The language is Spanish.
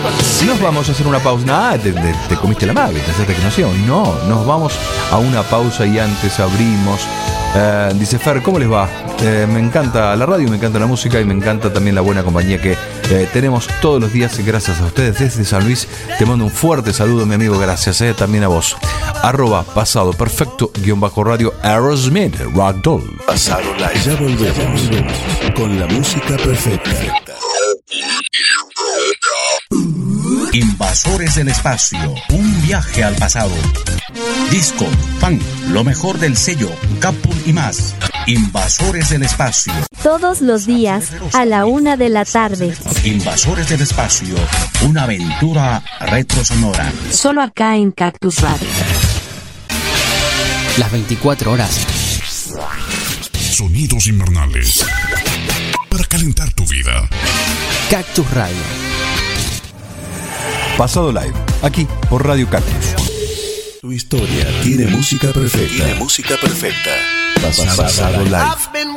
Nos vamos a hacer una pausa. Nada, te comiste la madre, te haces reclamación. No, nos vamos a una pausa y antes abrimos. Dice Fer, ¿cómo les va? Me encanta la radio, me encanta la música y me encanta también la buena compañía que tenemos todos los días. Gracias a ustedes desde San Luis. Te mando un fuerte saludo, mi amigo. Gracias, también a vos. @pasado perfecto _radio Aerosmith Ragdoll. Pasado Live. Ya volvemos con la música perfecta. Invasores del espacio, un viaje al pasado. Disco, funk, lo mejor del sello, Capul y más. Invasores del espacio. Todos los días a la 1 de la tarde. Invasores del espacio, una aventura retrosonora. Solo acá en Cactus Radio. Las 24 horas. Sonidos invernales para calentar tu vida. Cactus Radio. Pasado Live, aquí por Radio Cactus. Tu historia tiene música perfecta. Tiene música perfecta. Pasado Live.